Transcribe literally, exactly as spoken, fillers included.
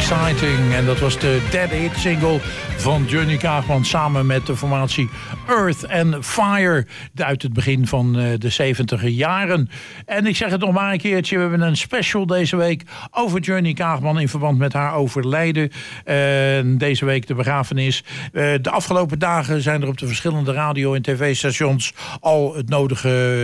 Exciting. En dat was de derde hit single van Johnny Kaagman samen met de formatie Earth and Fire uit het begin van de zeventiger jaren. En ik zeg het nog maar een keertje, we hebben een special deze week over Johnny Kaagman in verband met haar overlijden. Uh, deze week de begrafenis. Uh, de afgelopen dagen zijn er op de verschillende radio- en tv-stations al het nodige